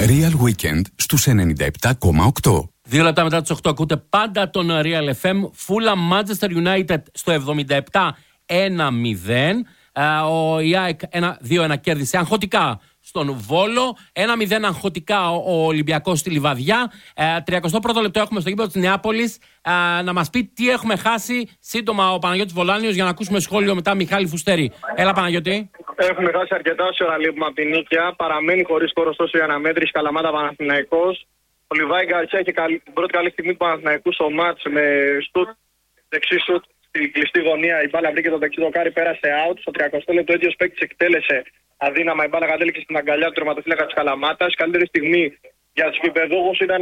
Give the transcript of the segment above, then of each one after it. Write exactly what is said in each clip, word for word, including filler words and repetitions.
Real Weekend στους ενενήντα επτά κόμμα οκτώ. Δύο λεπτά μετά τις οκτώ ακούτε πάντα τον Real εφ εμ. Fulham Manchester United στο εβδομήντα επτά ένα μηδέν. Ο η ΑΕΚ δύο ένα κέρδισε αγχωτικά στον Βόλο. ένα μηδέν αγχωτικά ο Ολυμπιακός στη Λιβαδιά. τριακοστό πρώτο λεπτό έχουμε στο γήπεδο της Νεάπολης. Να μας πει τι έχουμε χάσει σύντομα ο Παναγιώτης Βολάνιος για να ακούσουμε σχόλιο μετά Μιχάλη Φουστέρη. Έλα Παναγιώτη. Έχουμε χάσει αρκετά όση ώρα λείπουμε από την Νίκαια. Παραμένει χωρίς σκόρ τόσο η αναμέτρηση. Καλαμάτα Παναθηναϊκός. Ο Λιβάη Γκαρσία έχει καλή, την πρώτη καλή στιγμή του Παναθηναϊκού στο μάτς με στουτ, δεξί σουτ στην κλειστή γωνία. Η μπάλα βρήκε το δεξί δοκάρι, πέρασε out. Στο τριακοστό λεπτό ο ίδιος παίκτης εκτέλεσε αδύναμα. Η μπάλα κατέληξε στην αγκαλιά του τερματοφύλακα της Καλαμάτας. Η καλύτερη στιγμή για τους γηπεδούχους ήταν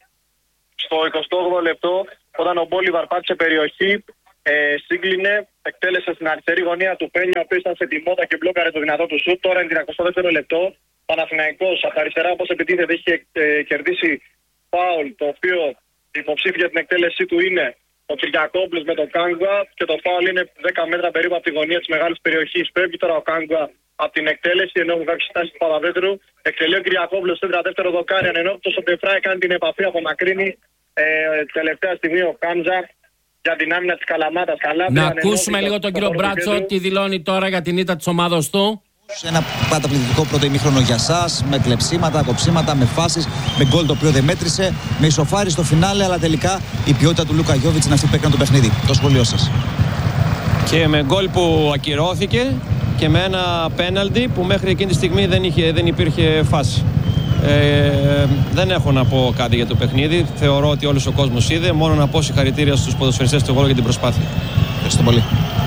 στο εικοστό όγδοο λεπτό όταν ο Μπόλιβαρ πάτησε περιοχή. Ε, σύγκλινε, εκτέλεσε στην αριστερή γωνία του Πένια, ο οποίος ήταν σε τιμότα και μπλόκαρε το δυνατό του σουτ. Τώρα είναι τριακοστό δεύτερο λεπτό. Παναθηναϊκός από τα αριστερά, όπως επιτίθεται, έχει ε, κερδίσει φάουλ, το οποίο υποψήφιο για την εκτέλεσή του είναι ο Κυριακόπουλος με τον Κάγκουα και το φάουλ είναι δέκα μέτρα περίπου από τη γωνία της μεγάλης περιοχής. Πρέπει τώρα ο Κάγκουα από την εκτέλεση, ενώ έχουν κάποιες στάσεις του Παπαδέτρου. Εκτελεί ο Κυριακόπουλος στο δεύτερο δοκάρι, ανενόχτως ο Πεφράη κάνει την επαφή, απομακρύνει ε, τελευταία στιγμή ο Κάμζα για την άμυνα της Καλαμάτας. Καλά, να ακούσουμε λίγο τον κύριο Μπράτσο τι δηλώνει τώρα για την ήττα της ομάδος του. Ένα καταπληκτικό πρώτο ημίχρονο για σας, με κλεψίματα, κοψίματα, με φάσεις, με γκολ το οποίο δεν μέτρησε, με ισοφάρι στο φινάλε, αλλά τελικά η ποιότητα του Λούκα Γιόβιτς είναι αυτή που έκανε το παιχνίδι. Το σχόλιο σας. Και με γκολ που ακυρώθηκε και με ένα πέναλτι που μέχρι εκείνη τη στιγμή δεν, είχε, δεν υπήρχε φάση. Ε, δεν έχω να πω κάτι για το παιχνίδι. Θεωρώ ότι όλος ο κόσμος είδε. Μόνο να πω συγχαρητήρια στους ποδοσφαιριστές του Βόλου για την προσπάθεια. Ευχαριστώ πολύ.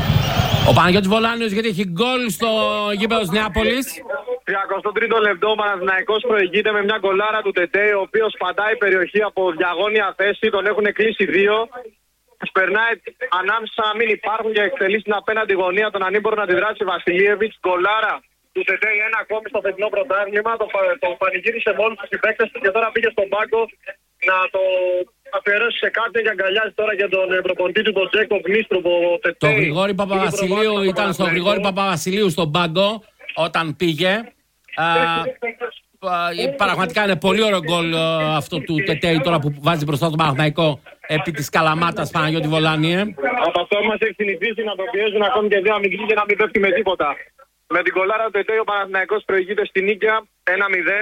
Ο Παναγιώτης Βολάνιος γιατί έχει γκολ στο γήπεδο της Νεάπολης. τριακοστό τρίτο λεπτό ο Παναθηναϊκός προηγείται με μια γκολάρα του Τετέ, ο οποίος πατάει περιοχή από διαγώνια θέση, τον έχουν κλείσει δύο. Περνάει ανάμεσα να μην υπάρχουν και εκτελεί στην απέναντι γωνία τον ανήμπορο να αντιδράσει Βασιλίεβιτς. Γκολάρα του Τετέ ένα ακόμη στο φετινό πρωτάθλημα. Το, το πανηγύρισε με όλους τους συμπαίκτες του και τώρα πήγε στον πάγκο να το αφιερώσει σε κάτι και αγκαλιάζει τώρα για τον προπονητή του, τον Τζέκο Γνίστρου. Το Γρηγόρη Παπαβασιλείου ήταν στο Γρηγόρη Παπαβασιλείου στον πάγκο όταν πήγε. Α, α, πραγματικά είναι πολύ ωραίο γκολ αυτό του Τετέι τώρα που βάζει μπροστά τον Παναθηναϊκό επί της Καλαμάτας. Παναγιώτη Βολάνιε. Από αυτό μας έχει συνηθίσει να το πιέζουν ακόμη και δύο αμυντικοί και να μην πέφτει με τίποτα. Με την κολάρα του Τετέι ο Παναθηναϊκός προηγείται στην Νίκαια ένα μηδέν.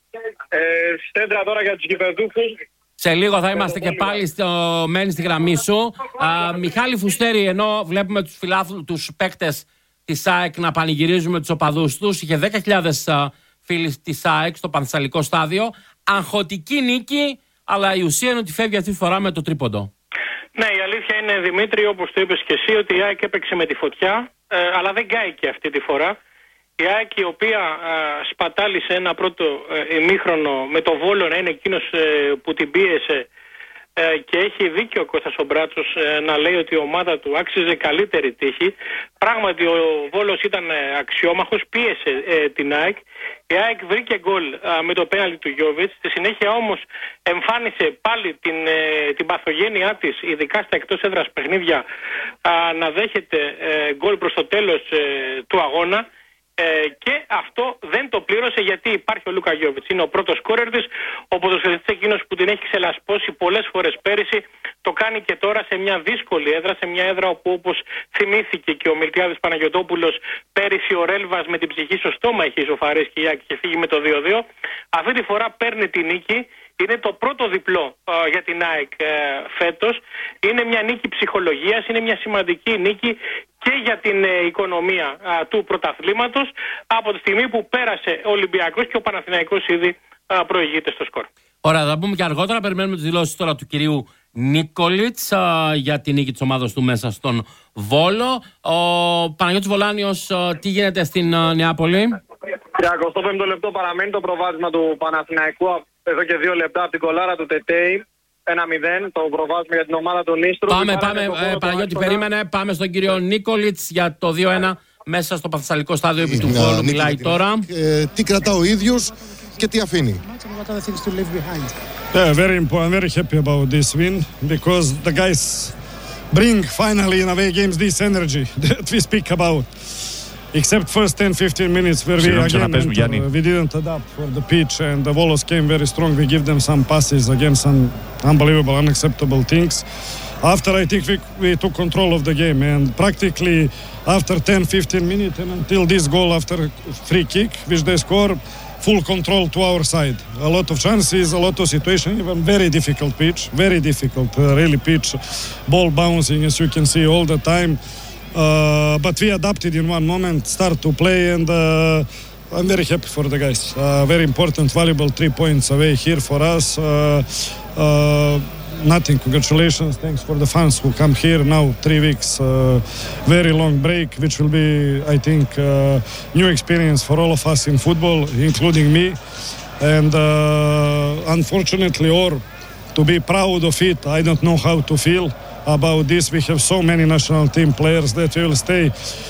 Ε, στέντρα τώρα για τους γηπεδούχους. Σε λίγο θα είμαστε και πάλι στο μένει στη γραμμή σου. Α, Μιχάλη Φουστέρη, ενώ βλέπουμε τους φιλάθλους, τους παίκτες της ΑΕΚ να πανηγυρίζουν με τους οπαδούς τους, είχε δέκα χιλιάδες φίλοι της ΑΕΚ στο Πανθεσσαλικό στάδιο. Αγχωτική νίκη, αλλά η ουσία είναι ότι φεύγει αυτή τη φορά με το τρίποντο. Ναι, η αλήθεια είναι, Δημήτρη, όπως το είπες και εσύ, ότι η ΑΕΚ έπαιξε με τη φωτιά, ε, αλλά δεν κάηκε αυτή τη φορά. Η ΑΕΚ, η οποία α, σπατάλησε ένα πρώτο ε, ημίχρονο με το Βόλο να είναι εκείνος ε, που την πίεσε ε, και έχει δίκιο ο Κώστας ο Μπράτσος ε, να λέει ότι η ομάδα του άξιζε καλύτερη τύχη. Πράγματι ο Βόλος ήταν ε, αξιόμαχος, πίεσε ε, την ΑΕΚ. Η ΑΕΚ βρήκε γκολ με το πέναλτι του Γιόβιτς. Στη συνέχεια όμως εμφάνισε πάλι την, ε, την παθογένειά της, ειδικά στα εκτός έδρας παιχνίδια, α, να δέχεται ε, γκολ προς το τέλος ε, του αγώνα. Ε, και αυτό δεν το πλήρωσε γιατί υπάρχει ο Λούκα Γιόβιτς. Είναι ο πρώτος σκόρερ της, ο ποδοσφαιριστής εκείνος που την έχει ξελασπώσει πολλές φορές πέρυσι. Το κάνει και τώρα σε μια δύσκολη έδρα, σε μια έδρα όπου, όπως θυμήθηκε και ο Μιλτιάδης Παναγιωτόπουλος, πέρυσι ο Ρέλβας με την ψυχή στο στόμα είχε ισοφαρίσει και η ΑΕΚ είχε φύγει με το δύο δύο. Αυτή τη φορά παίρνει τη νίκη. Είναι το πρώτο διπλό uh, για την ΑΕΚ uh, φέτος. Είναι μια νίκη ψυχολογίας, είναι μια σημαντική νίκη και για την uh, οικονομία uh, του πρωταθλήματος από τη στιγμή που πέρασε ο Ολυμπιακός και ο Παναθηναϊκός ήδη uh, προηγείται στο σκορ. Ωραία, θα πούμε και αργότερα. Περιμένουμε τις δηλώσεις τώρα του κυρίου Νίκολιτς uh, για την νίκη της ομάδας του μέσα στον Βόλο. Ο Παναγιώτης Βολάνιος, uh, τι γίνεται στην uh, Νεάπολη? τριακοστό πέμπτο λεπτό παραμένει το προβάδισμα του Παναθηναϊκού. Εδώ και δύο λεπτά από την κολάρα του Τετέι. ένα μηδέν το προβάδισμα για την ομάδα του Νίστρου. Πάμε, πάμε, ε, Παναγιώτη, περίμενε. Πάμε στον κύριο Νίκολιτς για το δύο ένα μέσα στο Πανθεσσαλικό στάδιο επί του Βόλου. Μιλάει τώρα. Ε, τι κρατά ο ίδιος και τι αφήνει. Yeah, very important, very happy about this win because the guys bring finally in away games this energy that we speak about. except first ten fifteen minutes where we again enter, we didn't adapt for the pitch and the Volos came very strong. We give them some passes, again some unbelievable, unacceptable things. After I think we, we took control of the game, and practically after ten fifteen minutes and until this goal after free kick which they score, full control to our side. A lot of chances, a lot of situations, even very difficult pitch, very difficult, uh, really pitch, ball bouncing as you can see all the time. Uh, but we adapted in one moment, start to play, and uh, I'm very happy for the guys. Uh, very important, valuable three points away here for us. Uh, uh, nothing, congratulations, thanks for the fans who come here now, three weeks, uh, very long break, which will be, I think, uh, new experience for all of us in football, including me. And uh, unfortunately, or to be proud of it, I don't know how to feel about this. We have so many national team players that will stay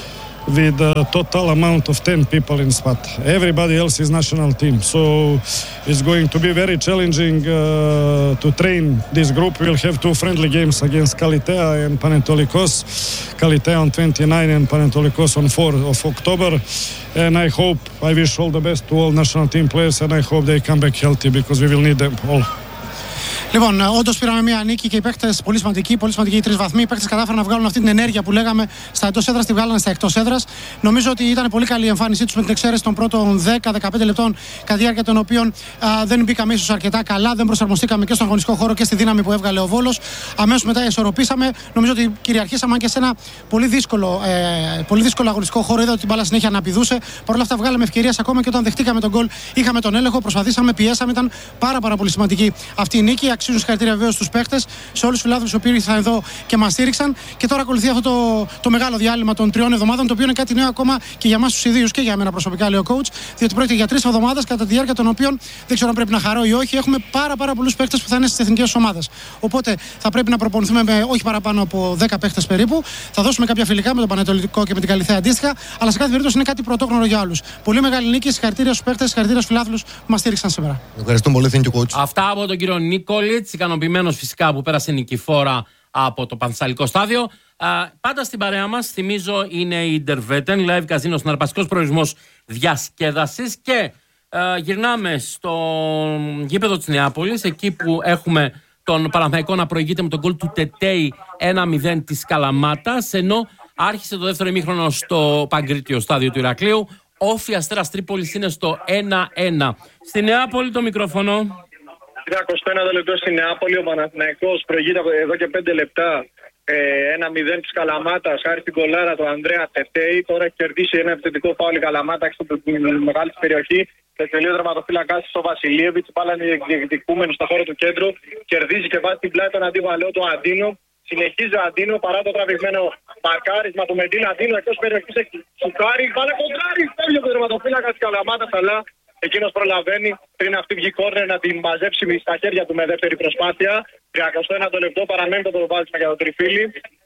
with a total amount of ten people in spot. Everybody else is national team. So it's going to be very challenging uh, to train this group. We'll have two friendly games against Kalitea and Panetolikos. Kalitea on twenty-ninth and Panetolikos on fourth of October. And I hope, I wish all the best to all national team players, and I hope they come back healthy because we will need them all. Λοιπόν, όντως πήραμε μια νίκη και οι παίκτες πολύ σημαντικοί, πολύ σημαντικοί οι τρεις βαθμοί. Οι παίκτες κατάφεραν να βγάλουν αυτή την ενέργεια που λέγαμε στα εντός έδρας, τη βγάλανε στα εκτός έδρας. Νομίζω ότι ήταν πολύ καλή η εμφάνισή τους με την εξαίρεση των πρώτων δέκα με δεκαπέντε λεπτών, κατά τη διάρκεια των οποίων α, δεν μπήκαμε ίσως αρκετά καλά, δεν προσαρμοστήκαμε και στον αγωνιστικό χώρο και στη δύναμη που έβγαλε ο Βόλος. Αμέσως μετά ισορροπήσαμε. Νομίζω ότι κυριαρχήσαμε αν και σε ένα πολύ δύσκολο, ε, πολύ δύσκολο αγωνιστικό χώρο. Είδα ότι την μπάλα συνέχεια αναπηδούσε. Παρ' όλα αυτά βγάλαμε ευκαιρίες ακόμα και όταν δεχτήκαμε τον γκολ. Είχαμε τον έλεγχο, προσπαθήσαμε, πιέσαμε. Ήταν πάρα, πάρα πολύ σημαντική αυτή η νίκη. Αξίζουν συγχαρητήρια βεβαίως στους παίχτες, σε όλους τους φιλάθλους οι οποίοι ήρθαν εδώ και μας στήριξαν. Και τώρα ακολουθεί αυτό το, το μεγάλο διάλειμμα των τριών εβδομάδων, το οποίο είναι κάτι νέο ακόμα και για εμάς τους ιδίους και για μένα προσωπικά, λέει ο coach, διότι πρόκειται για τρεις εβδομάδες κατά τη διάρκεια των οποίων δεν ξέρω αν πρέπει να χαρώ ή όχι. Έχουμε πάρα, πάρα πολλούς παίχτες που θα είναι στις εθνικές ομάδες. Οπότε θα πρέπει να προπονηθούμε με όχι παραπάνω από δέκα παίχτες περίπου. Θα δώσουμε κάποια φιλικά με τον Πανετολικό και με την Καλιθέα αντίστοιχα, αλλά σε κάθε περίπτωση είναι κάτι πρωτόγνωρο για όλους. Πολύ μεγάλη νίκη, συγχαρητήρια στους παίχτες, συγχαρητήρια στους φιλάθλους που μας στήριξαν σήμερα. Ευχαριστούμε πολύ, thank you, coach. Αυτά από τον κύριο Νίκολιτς, ικανοποιημένος φυσικά που πέρασε νικηφόρα από το Πανθεσσαλικό στάδιο. Α, πάντα στην παρέα μας, θυμίζω, είναι η Interveten, live καζίνο, συναρπαστικός προορισμός διασκέδασης. Και α, γυρνάμε στο γήπεδο της Νεάπολης, εκεί που έχουμε τον Παναθηναϊκό να προηγείται με τον γκολ του Τετέι ένα μηδέν της Καλαμάτας, ενώ άρχισε το δεύτερο ημίχρονο στο Παγκρίτιο στάδιο του Ηρακλείου. Όφι Αστέρας Τρίπολης είναι στο ένα ένα. Στη Νεάπολη το μικρόφωνο. είκοσι ένα λεπτό στη Νεάπολη, ο Παναθηναϊκός προηγείται εδώ και πέντε λεπτά ε, ένα μηδέν της Καλαμάτας, χάρη στην κολάρα του Ανδρέα Τετέι. Τώρα έχει κερδίσει ένα επιθετικό φάουλ η Καλαμάτα στην μεγάλη περιοχή. Και τελείω δραματοφύλακας ο Βασιλίεβιτς, πάλα είναι διεκδικούμενο στο χώρο του κέντρου. Κερδίζει και βάζει την πλάτη τον αντίβαλό του Αντίνο. Συνεχίζει ο Αντίνο παρά το τραβηγμένο μαρκάρισμα του Μεντίν. Αντίνο εκτός περιοχής σουκάρει, πάλα κοντράρει. Φεύγει ο δραματοφύλακας της Καλαμάτας, αλλά εκείνος προλαβαίνει πριν αυτή βγει κόρνερ να την μαζέψει στα χέρια του με δεύτερη προσπάθεια. τριακοστό ένα το λεπτό, παραμένει το προβάδισμα για τον Τριφίλι.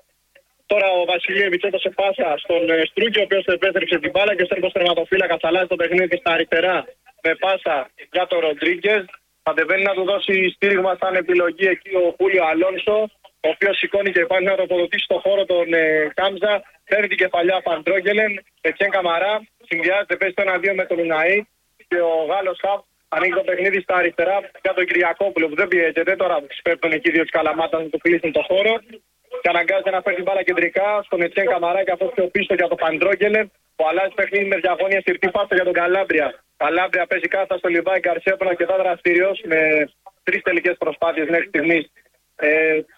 Τώρα ο Βασιλίεβιτς έδωσε πάσα στον Στρούγκη, ο οποίος επέστρεψε την μπάλα και ο Σέρβος τερματοφύλακας αλλάζει το παιχνίδι στα αριστερά με πάσα για τον Ροντρίγκες. Κατεβαίνει να του δώσει στήριγμα σαν επιλογή εκεί ο Χούλιο Αλόνσο, ο οποίος σηκώνει και πάει να τροφοδοτήσει στο χώρο τον ε, Κάμζα. Παίρνει την κεφαλιά Παντρόγγελεν, Ετσέν Καμαρά, συνδυάζεται, παίζει το ένα δύο με τον Ουναή. Και ο Γάλλος Χαβ ανοίγει το παιχνίδι στα αριστερά για τον Κυριακόπουλο που δεν πιέζεται. Τώρα πέφτουν εκεί δύο της Καλαμάτας να του κλείσουν το χώρο. Και αναγκάζεται να φέρει μπάλα κεντρικά στον Ετσέν Καμαρά και αυτό πιο πίσω για τον Παντρόγγελεν που αλλάζει παιχνίδι με διαγώνια συρτή πάσα για τον Καλάμπρια. Καλάμπρια παίζει κάθετα στο Λιβάη Γκαρσία που είναι αρκετά δραστηριος με τρεις τελικές προσπάθειες μέχρι στιγμής. Ε,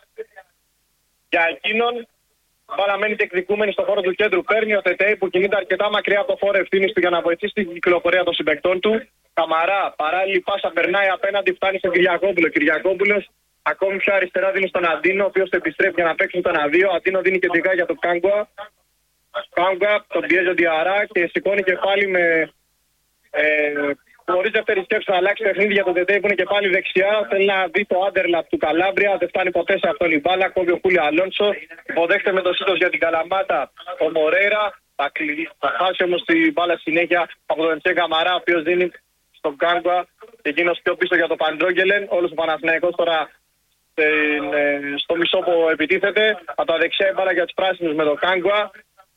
για εκείνον. Μπάλα μένει διεκδικούμενη στο χώρο του κέντρου. Παίρνει ο Τετέι που κινείται αρκετά μακριά από το χώρο ευθύνης του για να βοηθήσει την κυκλοφορία των συμπαικτών του. Καμαρά, παράλληλη πάσα περνάει απέναντι, φτάνει στον Κυριακόπουλο. Κυριακόπουλος ακόμη πιο αριστερά δίνει στον Αντίνο, ο οποίος το επιστρέφει για να παίξει τον ένα δύο. Αντίνο δίνει κεντρικά για τον Κάγκουα. Κάγκουα τον πιέζει ο Διαρά και σηκώνει και πάλι με. Ε, Χωρίς δεύτερη σκέψη να αλλάξει παιχνίδι για τον Τετέι που είναι και πάλι δεξιά. Θέλει να δει το άντερλαπ του Καλάμπρια. Δεν φτάνει ποτέ σε αυτόν η μπάλα. Κόβει ο Χούλιο Αλόνσο. Υποδέχεται με το σύντος για την Καλαμάτα ο Μορέιρα. Θα, θα χάσει όμως την μπάλα συνέχεια από τον Ετσέν Καμαρά, ο οποίος δίνει στον Κάγκουα. Και εκείνος πιο πίσω για τον Παντρόγγελεν. Όλος ο Παναθηναϊκός τώρα στην, στο μισό που επιτίθεται. Από τα δεξιά η μπάλα για τους πράσινους με τον Κάγκουα.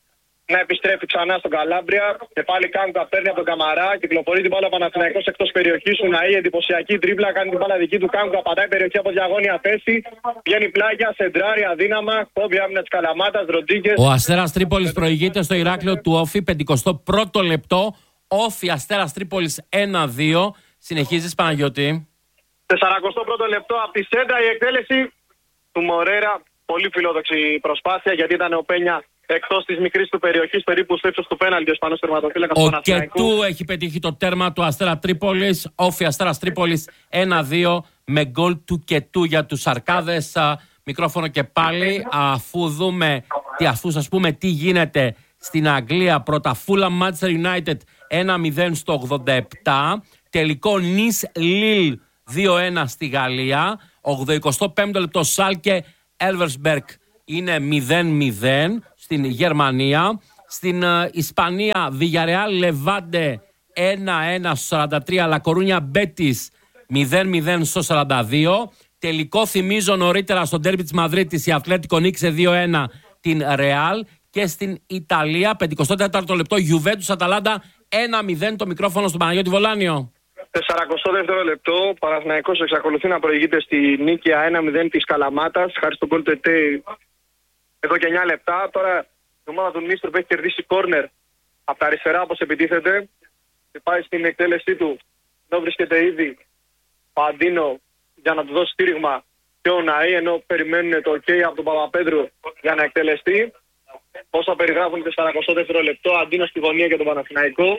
να επιστρέφει ξανά στον Καλάμπρια. Και πάλι Κάγκουα παίρνει από τον Καμαρά. Κυκλοφορεί την μπάλα ο Παναθηναϊκός εκτός περιοχής. Ουναή, εντυπωσιακή τρίπλα. Κάνει την μπάλα δική του. Κάγκουα πατάει περιοχή από διαγώνια θέση. Βγαίνει πλάγια, σεντράρει αδύναμα. Κόβει άμυνα της Καλαμάτας. Ροντρίγκες. Ο Αστέρας Τρίπολης προηγείται στο Ηράκλειο του Όφη. πενηκοστό πρώτο λεπτό. Όφη Αστέρας Τρίπολης ένα δύο. Συνεχίζεις, Παναγιώτη. σαρανταοστό πρώτο λεπτό από τη σέντρα η εκτέλεση του Μορέρα. Πολύ φιλόδοξη προσπάθεια γιατί ήταν ο Πένια εκτός της μικρής του περιοχής, περίπου στο ύψος του πέναλτι ο Ισπανός τερματοφύλακας του Παναθηναϊκού. Ο Κετού έχει πετύχει το τέρμα του Αστέρα Τρίπολης. Όφη Αστέρας Τρίπολης ένα δύο με γκολ του Κετού για τους Αρκάδες. Μικρόφωνο και πάλι, αφού δούμε, τι, αφού σας πούμε τι γίνεται στην Αγγλία. Πρώτα Fulham Manchester United ένα μηδέν στο ογδόντα επτά. Τελικό Nice Lille δύο ένα στη Γαλλία. ογδοηκοστό πέμπτο λεπτό Σάλκε Elversberg είναι μηδέν μηδέν στην Γερμανία. Στην uh, Ισπανία Villarreal Levante ένα ένα στο σαράντα τρία. La Coruña Betis μηδέν μηδέν στο σαράντα δύο. Τελικό θυμίζω νωρίτερα στο ντέρμπι της Μαδρίτης η Ατλέτικο νίκησε δύο ένα την Real. Και στην Ιταλία πενηκοστό τέταρτο λεπτό Juventus Αταλάντα ένα μηδέν. Το μικρόφωνο στον Παναγιώτη Βολάνιο. σαρανταοστό δεύτερο λεπτό, ο Παναθηναϊκός εξακολουθεί να προηγείται στη νίκαια ένα μηδέν της Καλαμάτας, χάρη στον γκολ του ΕΤΕ εδώ και εννιά λεπτά. Τώρα η ομάδα του Νίστρου έχει κερδίσει κόρνερ από τα αριστερά όπως επιτίθεται και πάει στην εκτέλεσή του. Εδώ βρίσκεται ήδη ο Αντίνο για να του δώσει στήριγμα και ο Ναή, ενώ περιμένουν το OK από τον Παπαπέτρου για να εκτελεστεί. Όσα περιγράφουν το σαρανταοστό δεύτερο λεπτό, Αντίνο στη γωνία για τον Παναθηναϊκό.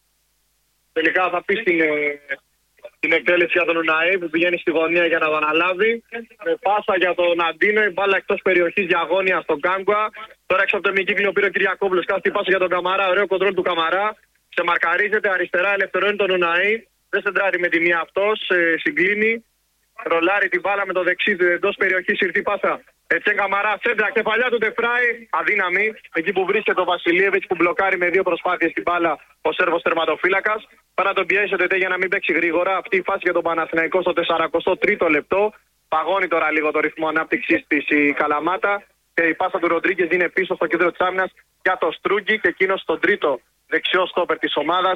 Τελικά θα πει στην, την εκτέλεση για τον Ουναή που πηγαίνει στη γωνία για να το αναλάβει. Με πάσα για τον Αντίνο, η μπάλα εκτός περιοχής διαγώνια στον Κάγκουα. Τώρα έξω από το ημικύκλιο πήρε ο Κυριακόπουλος. Κάθε πάσα για τον Καμαρά, ωραίο κοντρόλ του Καμαρά. Σε μαρκαρίζεται αριστερά, ελευθερώνει τον Ουναή. Δεν σεντράρει με τη μία αυτός, ε, συγκλίνει. Ρολάρει την μπάλα με το δεξί του εντός περιοχής, ήρθει πάσα. Έτσι Καμαρά, σέντρα, κεφαλιά του Ντεφράι, αδύναμη. Εκεί που βρίσκεται ο Βασιλίεβιτς που μπλοκάρει με δύο προσπάθειες την μπάλα ο Σέρβος τερματοφύλακας. Παρά τον πιέσει ο Τετέ για να μην παίξει γρήγορα. Αυτή η φάση για τον Παναθηναϊκό στο σαρανταοστό τρίτο λεπτό. Παγώνει τώρα λίγο το ρυθμό ανάπτυξης της η Καλαμάτα. Και η πάσα του Ροντρίγκες είναι πίσω στο κέντρο της άμυνας για το Στρούγκι και εκείνος στον τρίτο δεξιό στόπερ της ομάδας.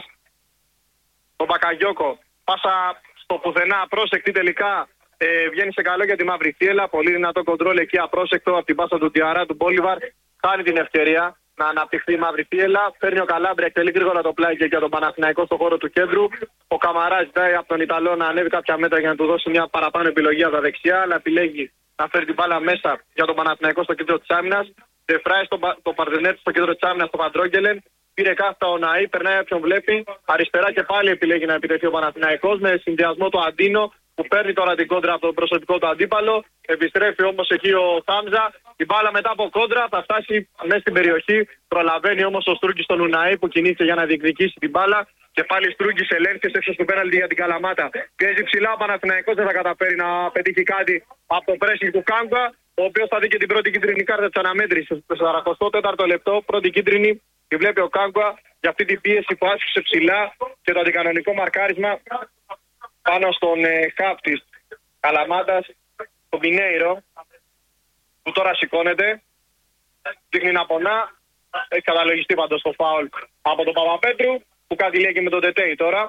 Τον Μπακαγιόκο. Πάσα στο πουθενά, απρόσεκτη τελικά. Ε, βγαίνει σε καλό για τη μαύρη θύελα. Πολύ δυνατό κοντρόλ εκεί, απρόσεκτο από την πάσα του Τιαρά του Μπόλιβαρ. Χάνει την ευκαιρία να αναπτυχθεί η μαύρη θύελα. Παίρνει ο Καλάμπρια, εκτελεί γρήγορα το πλάι και για τον Παναθηναϊκό στον χώρο του κέντρου. Ο Καμαρά ζητάει από τον Ιταλό να ανέβει κάποια μέτρα για να του δώσει μια παραπάνω επιλογή από τα δεξιά. Αλλά επιλέγει να φέρει την μπάλα μέσα για τον Παναθηναϊκό στο κέντρο τη άμυνας. Δεφράει στο, το Παρδενέτη στο κέντρο τη άμυνας, στο Παντρόγγελεν. Πήρε κάθετα ο Ναή, περνάει όποιον βλέπει. Αριστερά και πάλι επιλέγει να επιτεθεί ο Παναθηναϊκός με συνδυασμό του Αντίνο που παίρνει τώρα την κόντρα από το προσωπικό του αντίπαλο. Επιστρέφει όμως εκεί ο Θάμζα. Η μπάλα μετά από κόντρα θα φτάσει μέσα στην περιοχή. Προλαβαίνει όμως ο Στρούγκης στον Ουναή που κινείται για να διεκδικήσει την μπάλα. Και πάλι Στρούγκης ελέγχει έξω στο πέναλτι για την Καλαμάτα. Πιέζει ψηλά ο Παναθηναϊκός, δεν θα καταφέρει να πετύχει κάτι από το πρέσινγκ του Κάγκουα, ο οποίος θα δει και την πρώτη κίτρινη κάρτα της αναμέτρησης. Στο σαρανταοστό τέταρτο λεπτό, πρώτη κίτρινη. Τη βλέπει ο Κάγκουα για αυτή την πίεση που άσκησε ψηλά και το αντικανονικό μαρκάρισμα πάνω στον ε, χαπ της Καλαμάτας, τον Πινέιρο, που τώρα σηκώνεται, δείχνει να πονά. Έχει καταλογιστεί πάντως το φάουλ από τον Παπαπέτρου, που κάτι λέει και με τον Τετέι τώρα.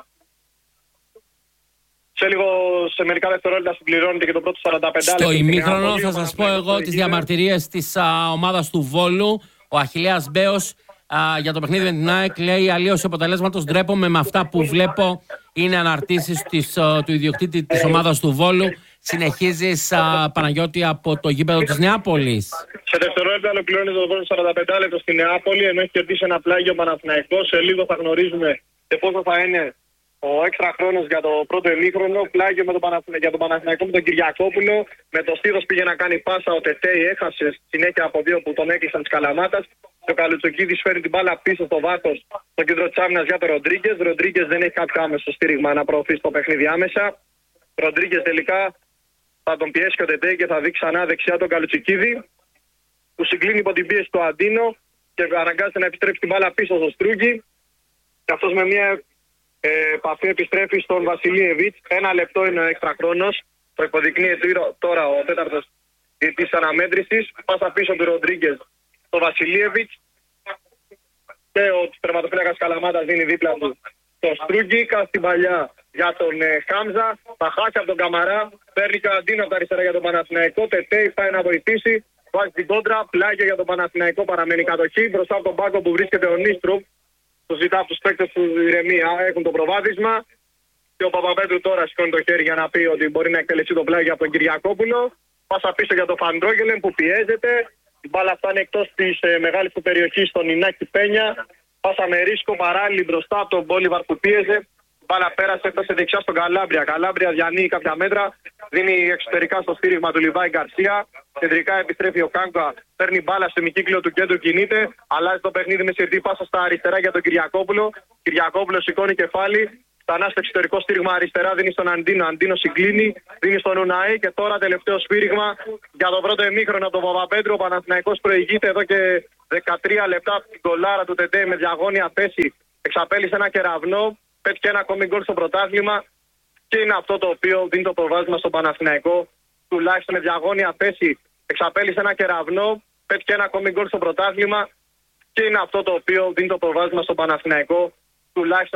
Σε λίγο, σε μερικά δευτερόλεπτα συμπληρώνεται και το πρώτο σαράντα πέντε. Στο ημίχρονο θα σας πω εγώ τις διαμαρτυρίες της α, ομάδας του Βόλου. Ο Αχιλλέας Μπέος α, για το παιχνίδι με την ΑΕΚ λέει αλλίωση αποτελέσματος. Ντρέπομαι με αυτά που βλέπω. Είναι αναρτήσεις της, α, του ιδιοκτήτη της ομάδας του Βόλου. Συνεχίζεις α, Παναγιώτη από το γήπεδο της Νεάπολης. Σε δευτερόλεπτα ολοκληρώνεται το πρώτο σαράντα πέντε λεπτό στη Νεάπολη, ενώ έχει κερδίσει ένα πλάγιο Παναθηναϊκός. Σε λίγο θα γνωρίζουμε και πόσο θα είναι ο έξτρα χρόνος για το πρώτο ημίχρονο. Πλάγιο με τον Παναθηναϊκό, για τον Παναθηναϊκό με τον Κυριακόπουλο. Με το στήθος πήγε να κάνει πάσα. Ο Τετέι έχασε συνέχεια από δύο που τον έκλεισαν της Καλαμάτας. Και ο Καλουτσοκίδης φέρνει την μπάλα πίσω στο βάθος στο κέντρο της άμυνας για τον Ροντρίγκες. Ροντρίγκες δεν έχει κάποιο άμεσο στήριγμα να προωθεί στο παιχνίδι άμεσα. Ροντρίγκες τελικά θα τον πιέσει και ο Τετέι και θα δει ξανά δεξιά τον Καλουτσοκίδη, που συγκλίνει υπό την πίεση του Αντίνο και αναγκάζεται να επιστρέψει την μπάλα πίσω στο Στρούγκι. Και αυτός με μια ε, επαφή επιστρέφει στον Βασιλίεβιτς. Ένα λεπτό είναι ο έξτρα χρόνος. Το υποδεικνύει τώρα ο τέταρτος της αναμέτρησης. Πάσα πίσω του Ροντρίγκες στο Βασιλίεβιτς. και ο τερματοφύλακας Καλαμάτας δίνει δίπλα του τον Στρούγκικα στην παλιά για τον ε, Χάμζα. Θα χάσει από τον Καμαρά. Παίρνει Καντίνο από τα αριστερά για τον Παναθηναϊκό. Τετέι πάει να βοηθήσει. Βάζει την κόντρα. Πλάγια για τον Παναθηναϊκό. Παραμένει κατοχή. Μπροστά από τον πάγκο που βρίσκεται ο Νίστρουπ. Του ζητά από του παίκτες του ηρεμία. Έχουν το προβάδισμα. Και ο Παπαπέτρου τώρα σηκώνει το χέρι για να πει ότι μπορεί να εκτελεστεί το πλάγιο από τον Κυριακόπουλο. Πάσα πίσω για τον Φαντρόγελεν που πιέζεται. Η μπάλα φτάνει εκτός της ε, μεγάλης του περιοχής στον Ινάκη Πένια. Πάσα με ρίσκο παράλληλη μπροστά από τον Μπόλιβαρ που πίεζε. Η μπάλα πέρασε, έφτασε δεξιά στον Καλάμπρια. Καλάμπρια διανύει κάποια μέτρα. Δίνει εξωτερικά στο στήριγμα του Λιβάη Γκαρσία. Κεντρικά επιστρέφει ο Κάγκουα. Παίρνει μπάλα στο ημικύκλιο του κέντρου, κινείται. Αλλάζει το παιχνίδι με συρτή πάσα στα αριστερά για τον Κυριακόπουλο. Κυριακόπουλο σηκώνει κεφάλι. Ξανά στο εξωτερικό στήριγμα αριστερά δίνει στον Αντίνο. Αντίνο συγκλίνει, δίνει στον Ουναή και τώρα τελευταίο σφύριγμα για το πρώτο ημίχρονο από τον Παπαπέτρου. Ο Παναθηναϊκός προηγείται εδώ και δεκατρία λεπτά από την κολάρα του Τεντέ με διαγώνια θέση. Εξαπέλυσε ένα κεραυνό, πέτυχε ένα ακόμη γκολ στο πρωτάθλημα και είναι αυτό το οποίο δίνει το προβάδισμα στον Παναθηναϊκό. Τουλάχιστον με διαγώνια θέση εξαπέλυσε ένα κεραυνό, πέτυχε ένα ακόμη γκολ στο πρωτάθλημα και είναι αυτό το οποίο δίνει το προβάδισμα στον Παναθηναϊκό. Τουλάχιστον